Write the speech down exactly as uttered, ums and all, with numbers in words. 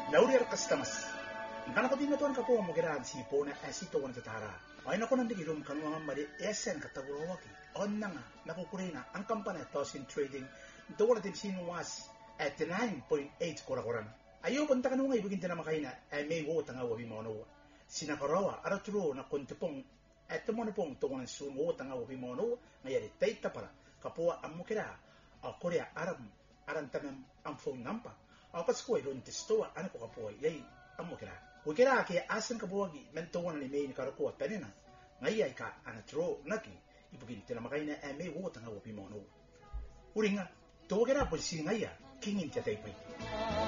Naurir customers. Kana ko din na tuan kapo mo geraan si po na asito wan tatara. Ay nako nang digirum kanu mga mari esen katagurowaki. On na nga nakukurina ang kampanya Tosin Trading doon natin sinuwas at nine point eight kura-kuran. Ayo punta kanu nga ibigin na makaina ay may wo tanga wabi mo no. Sinakarawa araturo na kuntupong at tumo pong tungan sumo tanga wabi mo no ngayari tayta para kapua ang mukira o Korea aram aram tanam ang phone number. Ang paskoy ron testoa ano ko kapua yay ang mukira. Wikira kaya asan kabuwagi mentuan ni main karukuha penina. Ngayay ka anatro naki ibugin tinamakay na eme wo tanga wapi mo no. Uri nga, tuwa kira po si ngaya kingin tiyatay pa.